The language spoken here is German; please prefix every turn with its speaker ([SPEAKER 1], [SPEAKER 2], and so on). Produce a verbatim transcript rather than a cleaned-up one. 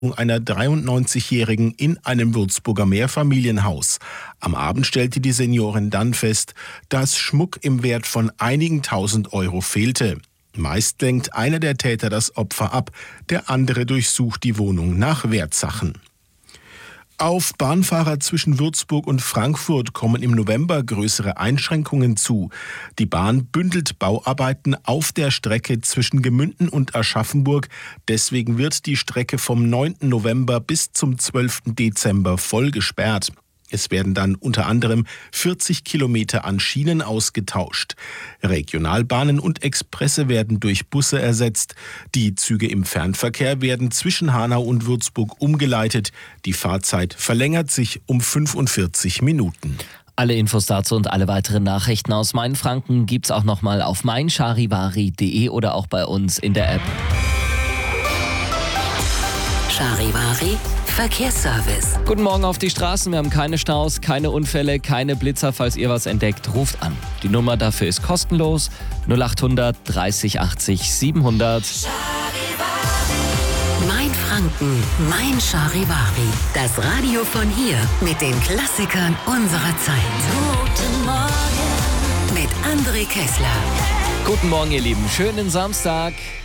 [SPEAKER 1] einer dreiundneunzigjährigen in einem Würzburger Mehrfamilienhaus. Am Abend stellte die Seniorin dann fest, dass Schmuck im Wert von einigen tausend Euro fehlte. Meist lenkt einer der Täter das Opfer ab, der andere durchsucht die Wohnung nach Wertsachen. Auf Bahnfahrer zwischen Würzburg und Frankfurt kommen im November größere Einschränkungen zu. Die Bahn bündelt Bauarbeiten auf der Strecke zwischen Gemünden und Aschaffenburg. Deswegen wird die Strecke vom neunten November bis zum zwölften Dezember voll gesperrt. Es werden dann unter anderem vierzig Kilometer an Schienen ausgetauscht. Regionalbahnen und Expresse werden durch Busse ersetzt. Die Züge im Fernverkehr werden zwischen Hanau und Würzburg umgeleitet. Die Fahrzeit verlängert sich um fünfundvierzig Minuten.
[SPEAKER 2] Alle Infos dazu und alle weiteren Nachrichten aus Mainfranken gibt's auch nochmal auf mein charivari punkt de oder auch bei uns in der App.
[SPEAKER 3] Charivari Verkehrsservice.
[SPEAKER 2] Guten Morgen auf die Straßen. Wir haben keine Staus, keine Unfälle, keine Blitzer. Falls ihr was entdeckt, ruft an. Die Nummer dafür ist kostenlos. null achthundert dreißig achtzig siebenhundert.
[SPEAKER 3] Mainfranken, mein Charivari. Das Radio von hier mit den Klassikern unserer Zeit. Guten Morgen mit André Kessler.
[SPEAKER 2] Guten Morgen, ihr Lieben. Schönen Samstag.